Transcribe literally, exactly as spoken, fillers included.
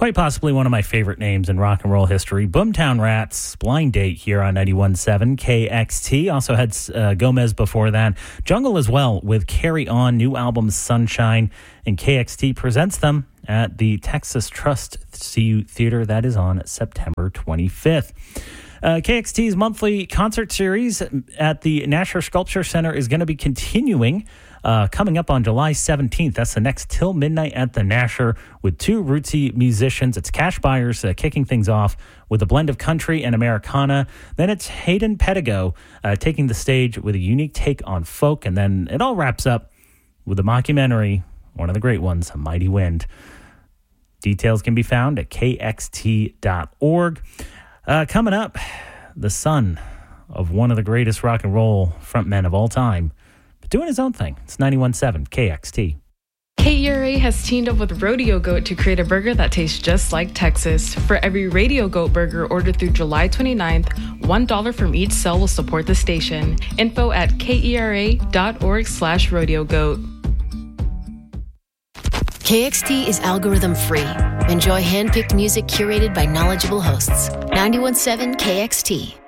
quite possibly one of my favorite names in rock and roll history. Boomtown Rats, Blind Date here on ninety-one point seven K X T. Also had uh, Gomez before that. Jungle as well with Carry On, new album Sunshine. And K X T presents them at the Texas Trust C U Theater. That is on September twenty-fifth. Uh, K X T's monthly concert series at the Nasher Sculpture Center is going to be continuing uh, coming up on July seventeenth. That's the next Till Midnight at the Nasher with two rootsy musicians. It's Cash Byers uh, kicking things off with a blend of country and Americana. Then it's Hayden Pedigo uh, taking the stage with a unique take on folk. And then it all wraps up with a mockumentary, one of the great ones, A Mighty Wind. Details can be found at K X T dot org. Uh, coming up, the son of one of the greatest rock and roll frontmen of all time, but doing his own thing. It's ninety-one point seven K X T. K E R A has teamed up with Rodeo Goat to create a burger that tastes just like Texas. For every Rodeo Goat burger ordered through July twenty-ninth, one dollar from each sale will support the station. Info at K E R A dot org slash rodeo goat. K X T is algorithm free. Enjoy hand-picked music curated by knowledgeable hosts. ninety-one point seven K X T.